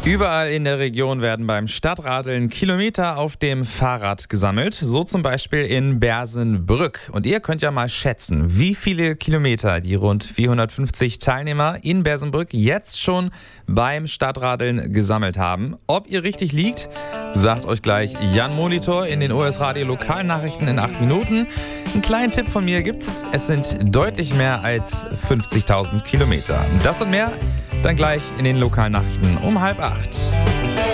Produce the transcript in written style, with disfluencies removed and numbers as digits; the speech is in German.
Überall in der Region werden beim Stadtradeln Kilometer auf dem Fahrrad gesammelt, so zum Beispiel in Bersenbrück. Und ihr könnt ja mal schätzen, wie viele Kilometer die rund 450 Teilnehmer in Bersenbrück jetzt schon beim Stadtradeln gesammelt haben. Ob ihr richtig liegt, sagt euch gleich Jan Molitor in den OS Radio Lokalnachrichten in 8 Minuten. Einen kleinen Tipp von mir gibt's, es sind deutlich mehr als 50.000 Kilometer. Das und mehr dann gleich in den Lokalnachrichten um 7:30.